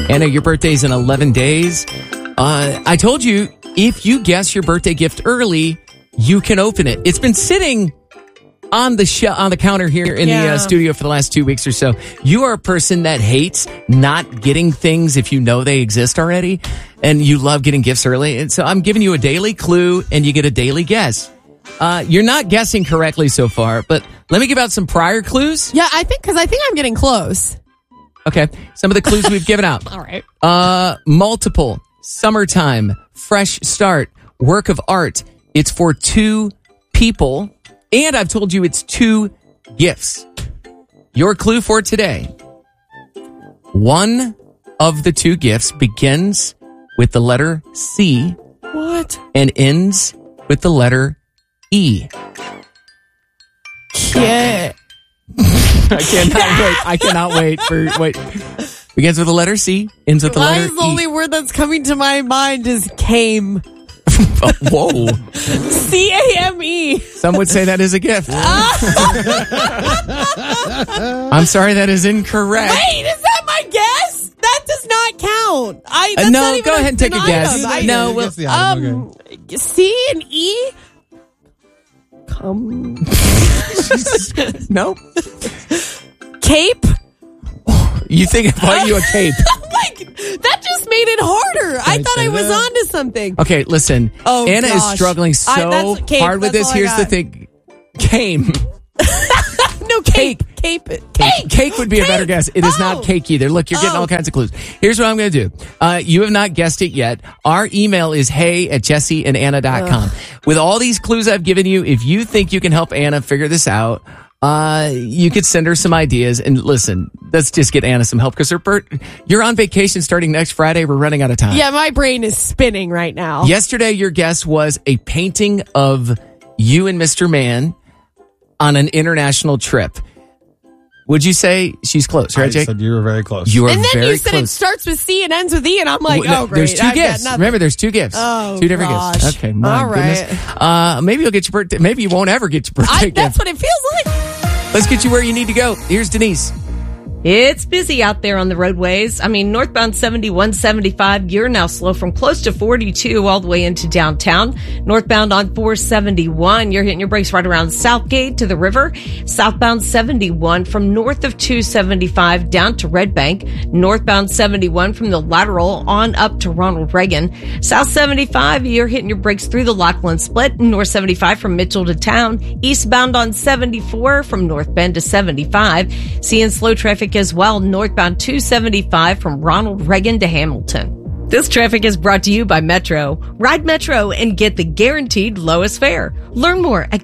Anna, your birthday's in 11 days. I told you, if you guess your birthday gift early, you can open it. It's been sitting on the counter here in the studio for the last 2 weeks or so. You are a person that hates not getting things if you know they exist already, and you love getting gifts early. And so I'm giving you a daily clue, and you get a daily guess. You're not guessing correctly so far, but let me give out some prior clues. Yeah, I think I'm getting close. Okay, some of the clues we've given out. All right. Multiple, summertime, fresh start, work of art. It's for 2 people. And I've told you it's 2 gifts. Your clue for today. One of the 2 gifts begins with the letter C. What? And ends with the letter E. Yeah. I cannot wait. Begins with the letter C, ends with the letter E. The only word that's coming to my mind is came. Whoa. C-A-M-E. Some would say that is a gift. I'm sorry, that is incorrect. Wait, is that my guess? That does not count. No, go ahead and take a guess. C and E? Come. No. Cape? You think I bought you a cape? That just made it harder. I thought I was onto something. Okay, listen. Anna is struggling so hard with this. Here's the thing. Came. No, cape. Cape. Cake would be a better guess. It is not cake either. Look, you're getting all kinds of clues. Here's what I'm going to do. You have not guessed it yet. Our email is hey@jesseandanna.com. With all these clues I've given you, if you think you can help Anna figure this out, you could send her some ideas. And listen, let's just get Anna some help because you're on vacation starting next Friday. We're running out of time. Yeah, my brain is spinning right now. Yesterday, your guess was a painting of you and Mr. Man on an international trip. Would you say she's close, right, Jake? I said you were very close. You are and then very you said close. It starts with C and ends with E, and I'm like, oh, great. There's 2 gifts. Remember, there's 2 gifts. Oh, 2 different gosh. gifts. Okay, my goodness. Maybe you'll get your birthday. Maybe you won't ever get your birthday gift. That's what it feels like. Let's get you where you need to go. Here's Denise. It's busy out there on the roadways. I mean, northbound 71, 75, you're now slow from close to 42 all the way into downtown. Northbound on 471, you're hitting your brakes right around Southgate to the river. Southbound 71 from north of 275 down to Red Bank. Northbound 71 from the lateral on up to Ronald Reagan. South 75, you're hitting your brakes through the Lachlan Split. North 75 from Mitchell to town. Eastbound on 74 from North Bend to 75. Seeing slow traffic as well, northbound 275 from Ronald Reagan to Hamilton. This traffic is brought to you by Metro. Ride Metro and get the guaranteed lowest fare. Learn more at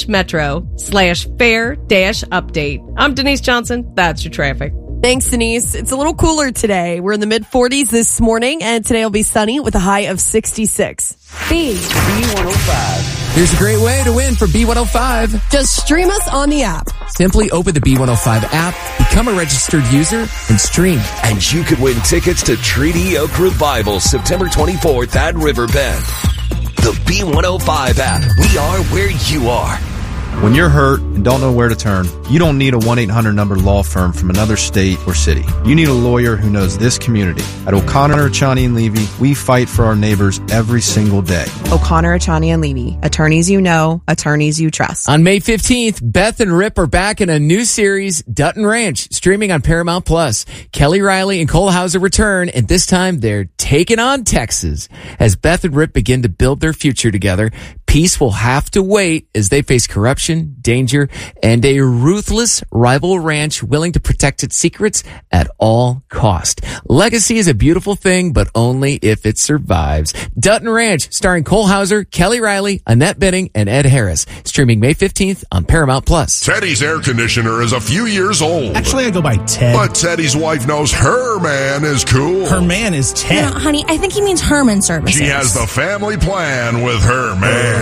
go-metro/fare-update. I'm Denise Johnson. That's your traffic. Thanks, Denise. It's a little cooler today. We're in the mid-40s this morning, and today will be sunny with a high of 66. B105. Here's a great way to win for B105. Just stream us on the app. Simply open the B105 app, become a registered user, and stream. And you could win tickets to Treaty Oak Revival September 24th at Riverbend. The B105 app. We are where you are. When you're hurt and don't know where to turn, you don't need a 1-800 number law firm from another state or city. You need a lawyer who knows this community. At O'Connor, Achani & Levy, we fight for our neighbors every single day. O'Connor, Achani & Levy. Attorneys you know, attorneys you trust. On May 15th, Beth and Rip are back in a new series, Dutton Ranch, streaming on Paramount Plus. Kelly Riley and Cole Hauser return, and this time they're taking on Texas. As Beth and Rip begin to build their future together, peace will have to wait as they face corruption, danger, and a ruthless rival ranch willing to protect its secrets at all cost. Legacy is a beautiful thing, but only if it survives. Dutton Ranch, starring Cole Hauser, Kelly Riley, Annette Bening, and Ed Harris. Streaming May 15th on Paramount Plus. Teddy's air conditioner is a few years old. Actually, I go by Ted. But Teddy's wife knows her man is cool. Her man is Ted. No, honey, I think he means Herman Services. She has the family plan with her man.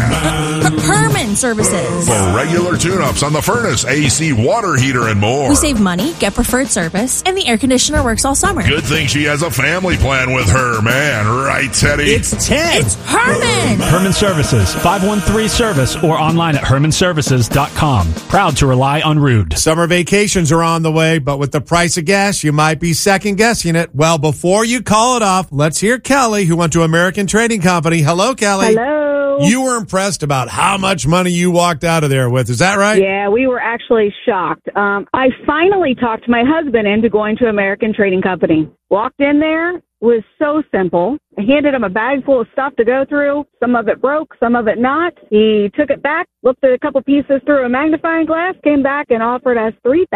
Herman Services. For regular tune-ups on the furnace, AC, water heater, and more. We save money, get preferred service, and the air conditioner works all summer. Good thing she has a family plan with her man, right, Teddy? It's Ted. It's Herman. Herman Services, 513-SERVICE or online at hermanservices.com. Proud to rely on Rude. Summer vacations are on the way, but with the price of gas, you might be second-guessing it. Well, before you call it off, let's hear Kelly, who went to American Trading Company. Hello, Kelly. Hello. You were impressed about how much money you walked out of there with. Is that right? Yeah, we were actually shocked. I finally talked my husband into going to American Trading Company. Walked in there, was so simple. I handed him a bag full of stuff to go through. Some of it broke, some of it not. He took it back, looked at a couple pieces through a magnifying glass, came back and offered us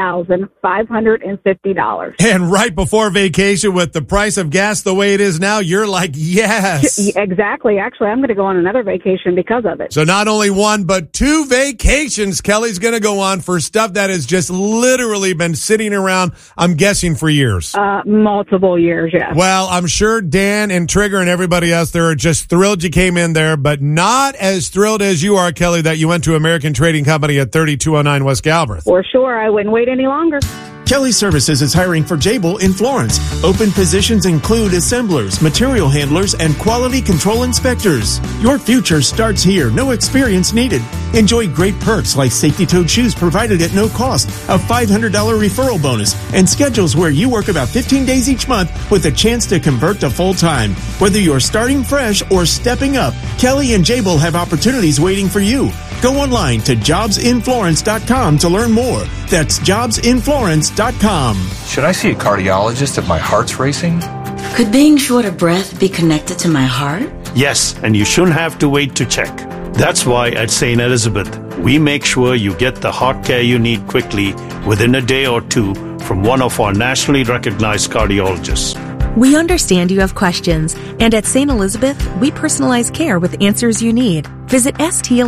$3,550. And right before vacation, with the price of gas the way it is now, you're like, yes. Exactly. Actually, I'm going to go on another vacation because of it. So not only one, but two vacations Kelly's going to go on for stuff that has just literally been sitting around, I'm guessing, for years. Multiple years, yes. Well, I'm sure Dan and Trigger and everybody else there are just thrilled you came in there, but not as thrilled as you are, Kelly, that you went to American Trading Company at 3209 West Galbraith. For sure. I wouldn't wait any longer. Kelly Services is hiring for Jabil in Florence. Open positions include assemblers, material handlers, and quality control inspectors. Your future starts here. No experience needed. Enjoy great perks like safety-toed shoes provided at no cost, a $500 referral bonus, and schedules where you work about 15 days each month with a chance to convert to full-time. Whether you're starting fresh or stepping up, Kelly and Jabil have opportunities waiting for you. Go online to jobsinflorence.com to learn more. That's jobsinflorence.com. Should I see a cardiologist if my heart's racing? Could being short of breath be connected to my heart? Yes, and you shouldn't have to wait to check. That's why at St. Elizabeth, we make sure you get the heart care you need quickly within a day or two from one of our nationally recognized cardiologists. We understand you have questions, and at St. Elizabeth, we personalize care with answers you need. Visit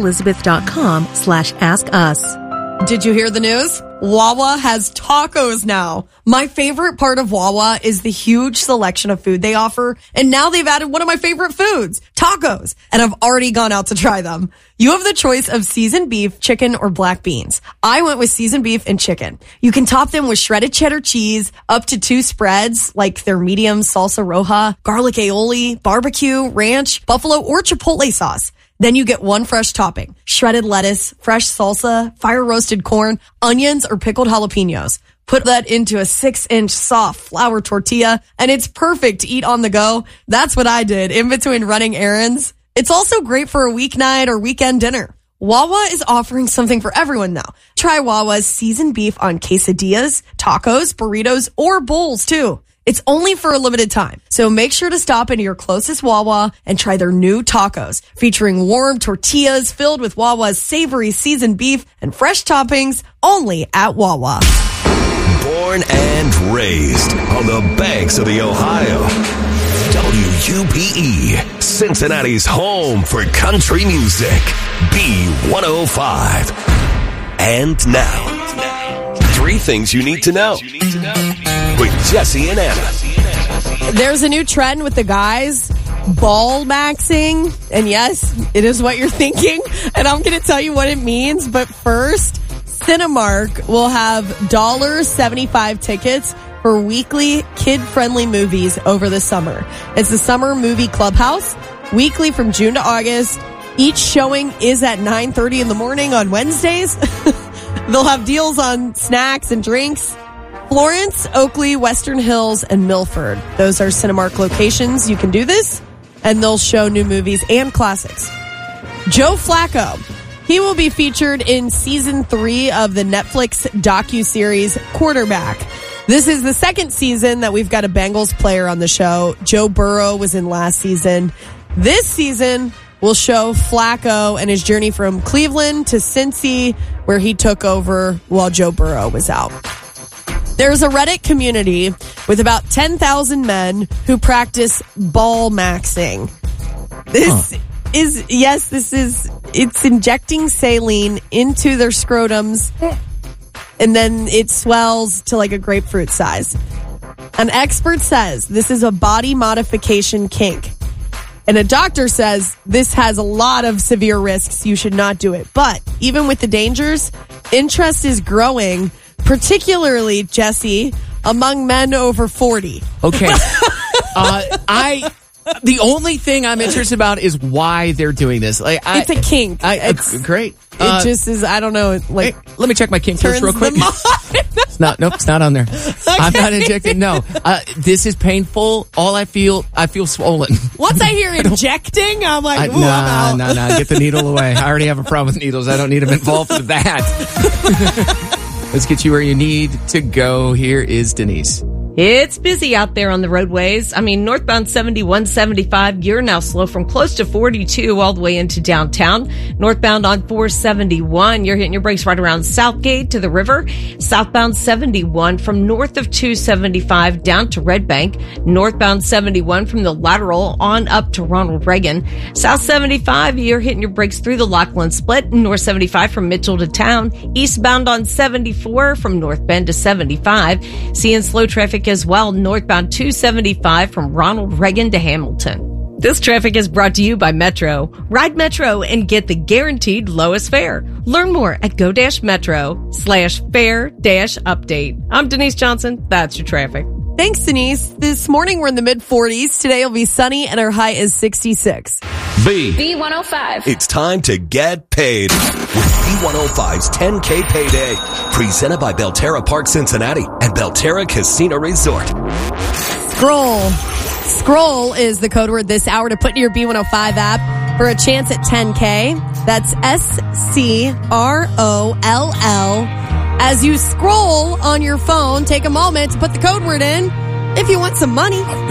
stelizabeth.com/askus. Did you hear the news? Wawa has tacos now. My favorite part of Wawa is the huge selection of food they offer, and now they've added one of my favorite foods, tacos, and I've already gone out to try them. You have the choice of seasoned beef, chicken, or black beans. I went with seasoned beef and chicken. You can top them with shredded cheddar cheese, up to 2 spreads, like their medium salsa roja, garlic aioli, barbecue, ranch, buffalo, or chipotle sauce. Then you get one fresh topping, shredded lettuce, fresh salsa, fire roasted corn, onions, or pickled jalapenos. Put that into a 6-inch soft flour tortilla, and it's perfect to eat on the go. That's what I did in between running errands. It's also great for a weeknight or weekend dinner. Wawa is offering something for everyone now. Try Wawa's seasoned beef on quesadillas, tacos, burritos, or bowls too. It's only for a limited time, so make sure to stop into your closest Wawa and try their new tacos, featuring warm tortillas filled with Wawa's savory seasoned beef and fresh toppings, only at Wawa. Born and raised on the banks of the Ohio. WUPE, Cincinnati's home for country music. B105. And now, 3 things you need to know with Jesse and Anna. There's a new trend with the guys, ball maxing. And yes, it is what you're thinking. And I'm going to tell you what it means. But first, Cinemark will have $75 tickets for weekly kid-friendly movies over the summer. It's the Summer Movie Clubhouse, weekly from June to August. Each showing is at 9:30 in the morning on Wednesdays. They'll have deals on snacks and drinks. Florence, Oakley, Western Hills, and Milford. Those are Cinemark locations. You can do this, and they'll show new movies and classics. Joe Flacco. He will be featured in season 3 of the Netflix docuseries Quarterback. This is the second season that we've got a Bengals player on the show. Joe Burrow was in last season. This season will show Flacco and his journey from Cleveland to Cincy, where he took over while Joe Burrow was out. There's a Reddit community with about 10,000 men who practice ball maxing. It's injecting saline into their scrotums, and then it swells to like a grapefruit size. An expert says this is a body modification kink. And a doctor says this has a lot of severe risks. You should not do it. But even with the dangers, interest is growing, particularly, Jesse, among men over 40. Okay. The only thing I'm interested about is why they're doing this. Like, it's a kink. It's great. It just is, I don't know. Like, hey, let me check my kink list real quick. It's not on there. Okay. I'm not injecting. No, this is painful. All I feel swollen. Once I hear injecting, I'm like, ooh, I'm out. No, get the needle away. I already have a problem with needles. I don't need them involved with that. Let's get you where you need to go. Here is Denise. It's busy out there on the roadways. I mean, northbound 7175, you're now slow from close to 42 all the way into downtown. Northbound on 471, you're hitting your brakes right around Southgate to the river. Southbound 71 from north of 275 down to Red Bank. Northbound 71 from the lateral on up to Ronald Reagan. South 75, you're hitting your brakes through the Lockland Split. North 75 from Mitchell to town. Eastbound on 74 from North Bend to 75. Seeing slow traffic as well, northbound 275 from Ronald Reagan to Hamilton. This traffic is brought to you by Metro. Ride Metro and get the guaranteed lowest fare. Learn more at go-metro/fare-update. I'm Denise Johnson. That's your traffic. Thanks, Denise. This morning we're in the mid-40s. Today will be sunny and our high is 66. B105. It's time to get paid with B105's 10K Payday. Presented by Belterra Park Cincinnati and Belterra Casino Resort. Scroll is the code word this hour to put in your B105 app for a chance at 10K. That's SCROLL. As you scroll on your phone, take a moment to put the code word in if you want some money.